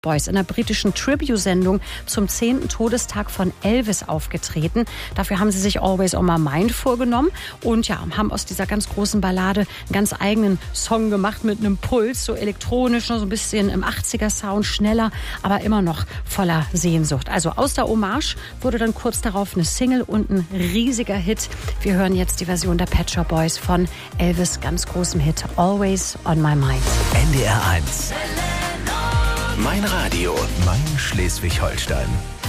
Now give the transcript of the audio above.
Boys in der britischen Tribute-Sendung zum 10. Todestag von Elvis aufgetreten. Dafür haben sie sich Always on My Mind vorgenommen und haben aus dieser ganz großen Ballade einen ganz eigenen Song gemacht mit einem Puls, so elektronisch, so ein bisschen im 80er-Sound, schneller, aber immer noch voller Sehnsucht. Also aus der Hommage wurde dann kurz darauf eine Single und ein riesiger Hit. Wir hören jetzt die Version der Pet Shop Boys von Elvis' ganz großem Hit Always on My Mind. NDR 1. Mein Radio, mein Schleswig-Holstein.